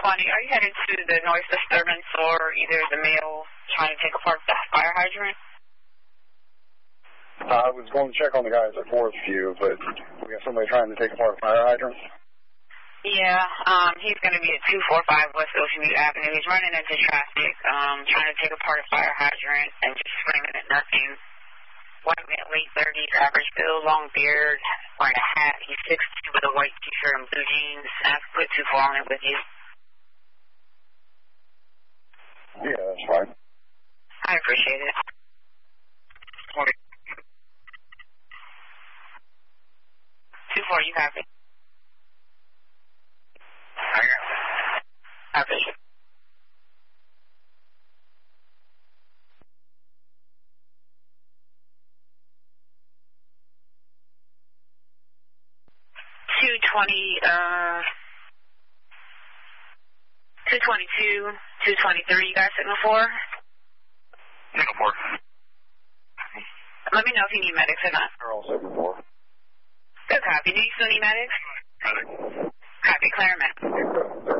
are you headed to the noise disturbance or either the male trying to take apart the fire hydrant? I was going to check on the guys at Forest View, but we got somebody trying to take apart a fire hydrant. Yeah, he's going to be at 245 West Ocean View Avenue. He's running into traffic, trying to take apart a fire hydrant and just screaming at nothing. White man, late 30s, average build, long beard, wearing a hat. He's 6'2" with a white t-shirt and blue jeans. I have to put 24 on it with you. Yeah, that's fine. I appreciate it. 2-4, you copy? I got it. Copy. $222, $223, you guys signal 4? Signal 4. Let me know if you need medics or not. They're all signal 4. Good copy. Do you still need medics? Medic. Copy, Claremont.